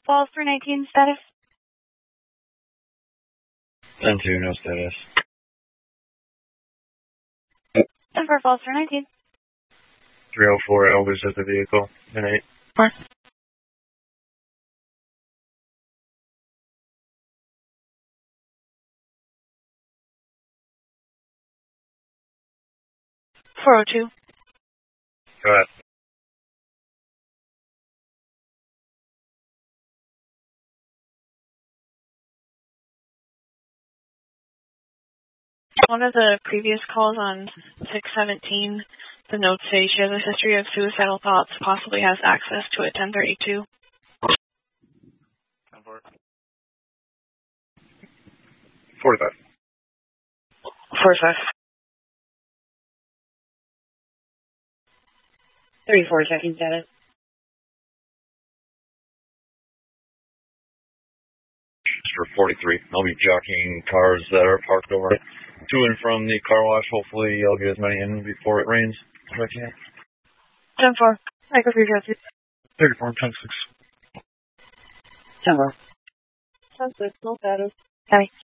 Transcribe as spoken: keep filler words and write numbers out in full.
Falls three nineteen status. ten two, no status. ten four Falls three nineteen. three oh four, Elvis at the vehicle. ten eight. four. four oh two. Go ahead. One of the previous calls on six seventeen, the notes say she has a history of suicidal thoughts, possibly has access to a ten thirty-two. forty-five. forty-five. thirty-four checking status. For forty-three. I'll be jockeying cars that are parked over to and from the car wash. Hopefully I'll get as many in before it rains if I can. ten four. I go for your traffic. thirty-four, ten six. ten four. ten six, no status. Hi.